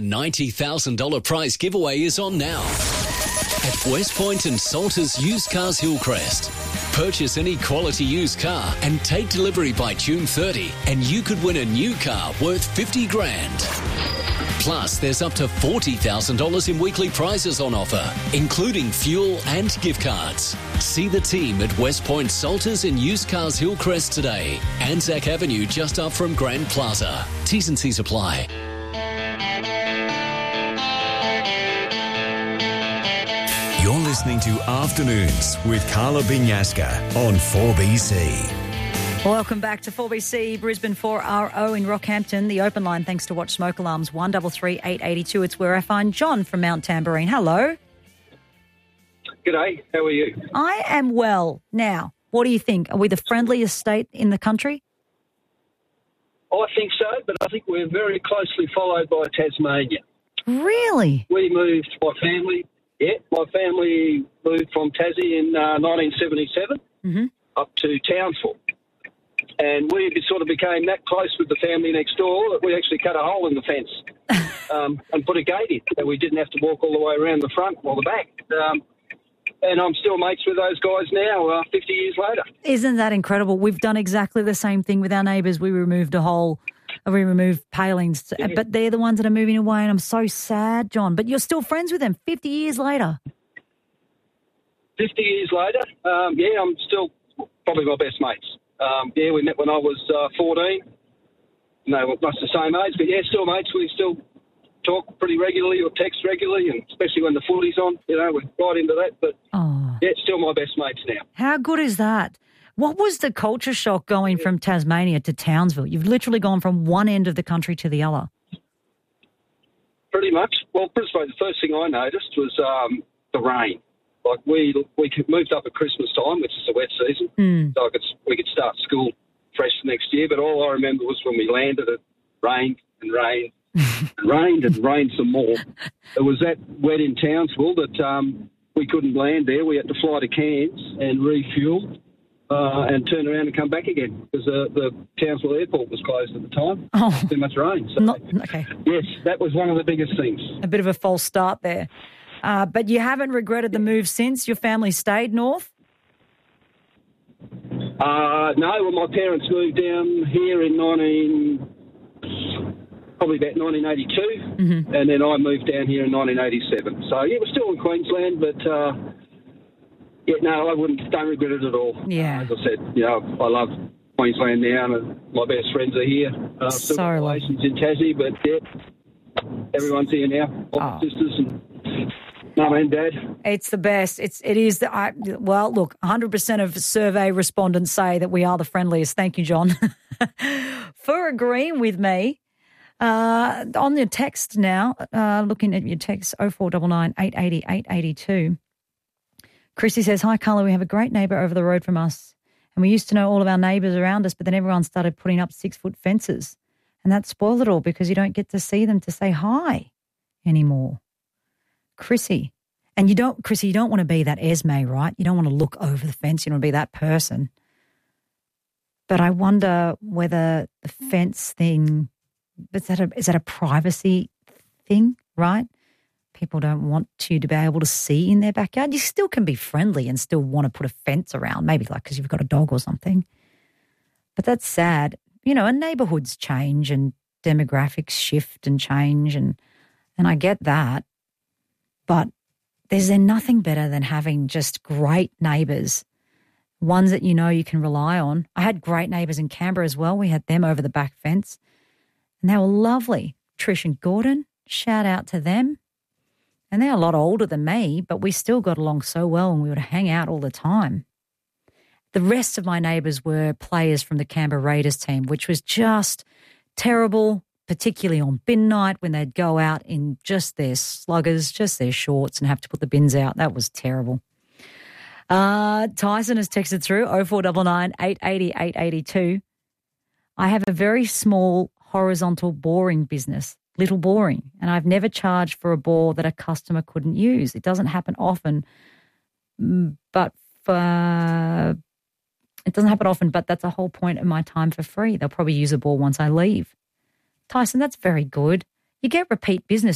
$90,000 prize giveaway is on now at West Point and Salters Used Cars Hillcrest. Purchase any quality used car and take delivery by June 30 and you could win a new car worth 50 grand. Plus, there's up to $40,000 in weekly prizes on offer, including fuel and gift cards. See the team at West Point Salters and Used Cars Hillcrest today. Anzac Avenue just up from Grand Plaza. T's and C's apply. You're listening to Afternoons with Carla Bignasca on 4BC. Welcome back to 4BC Brisbane 4RO in Rockhampton. The open line, thanks to Watch Smoke Alarms, 133 882. It's where I find John from Mount Tamborine. Hello. G'day, how are you? I am well. Now, what do you think? Are we the friendliest state in the country? I think so, but I think we're very closely followed by Tasmania. Really? We moved, my family moved from Tassie in 1977 up to Townsville. And we sort of became that close with the family next door that we actually cut a hole in the fence and put a gate in, so we didn't have to walk all the way around the front or the back. And I'm still mates with those guys now, 50 years later. Isn't that incredible? We've done exactly the same thing with our neighbours. We removed a hole, we removed palings, but they're the ones that are moving away, and I'm so sad, John. But you're still friends with them 50 years later. 50 years later, I'm still probably my best mates. We met when I was 14. No, we're not the same age, but still mates. We still talk pretty regularly or text regularly, and especially when the footy's on, we're right into that. But, still my best mates now. How good is that? What was the culture shock going from Tasmania to Townsville? You've literally gone from one end of the country to the other. Pretty much. Well, Brisbane, the first thing I noticed was the rain. Like we moved up at Christmas time, which is the wet season, so we could start school fresh the next year. But all I remember was when we landed, it rained and rained and rained and rained some more. It was that wet in Townsville that we couldn't land there. We had to fly to Cairns and refuel and turn around and come back again because the Townsville airport was closed at the time. Too much rain. So, yes, that was one of the biggest things. A bit of a false start there. But you haven't regretted the move since? Your family stayed north? No, well, my parents moved down here in probably about 1982, and then I moved down here in 1987. So, we're still in Queensland, but, I don't regret it at all. Yeah. As I said, I love Queensland now, and my best friends are here. Still got relations in Tassie, but, everyone's here now, all my sisters and Mum and Dad. It's the best. It is. Look, 100% of survey respondents say that we are the friendliest. Thank you, John, for agreeing with me. On your text now, looking at your text, 0499 880 882. Chrissy says, hi, Carla, we have a great neighbour over the road from us, and we used to know all of our neighbours around us, but then everyone started putting up 6-foot fences, and that spoiled it all because you don't get to see them to say hi anymore. Chrissy. And you don't want to be that Esme, right? You don't want to look over the fence. You don't want to be that person. But I wonder whether the fence thing, is that a privacy thing, right? People don't want you to be able to see in their backyard. You still can be friendly and still want to put a fence around, maybe like because you've got a dog or something. But that's sad. And neighbourhoods change and demographics shift and change, and I get that. But there's nothing better than having just great neighbours, ones that you can rely on. I had great neighbours in Canberra as well. We had them over the back fence, and they were lovely. Trish and Gordon, shout out to them. And they're a lot older than me, but we still got along so well and we would hang out all the time. The rest of my neighbours were players from the Canberra Raiders team, which was just terrible, particularly on bin night when they'd go out in just their sluggers, just their shorts and have to put the bins out. That was terrible. Tyson has texted through 0499 880 882. I have a very small horizontal boring business, Little Boring, and I've never charged for a bore that a customer couldn't use. It doesn't happen often, but that's a whole point of my time for free. They'll probably use a bore once I leave. Tyson, that's very good. You get repeat business.